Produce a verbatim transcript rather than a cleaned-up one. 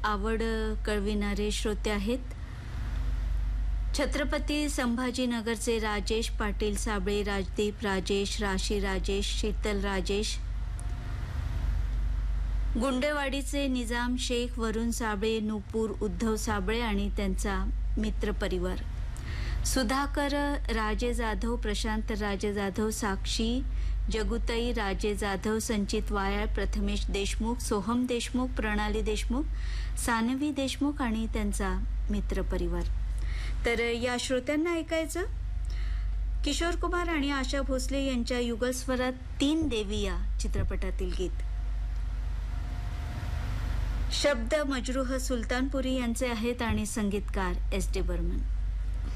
आवड कळविणारे श्रोते आहेत. छत्रपती संभाजीनगरचे राजेश पाटील साबळे, राजदीप राजेश, राशी राजेश, शीतल राजेश, गुंडेवाडीचे निजाम शेख, वरुण साबळे, नूपूर उद्धव साबळे आणि त्यांचा मित्रपरिवार, सुधाकर राजे जाधव, प्रशांत राजे जाधव, साक्षी जगुताई राजे जाधव, संचित वायाळ, प्रथमेश देशमुख, सोहम देशमुख, प्रणाली देशमुख, सानवी देशमुख आणि त्यांचा मित्रपरिवार. तर या श्रोत्यांना ऐकायचं किशोर कुमार आणि आशा भोसले यांच्या युगलस्वरात तीन देवी या चित्रपटातील गीत. शब्द मजरूह सुलतानपुरी यांचे आहेत आणि संगीतकार एस डी बर्मन.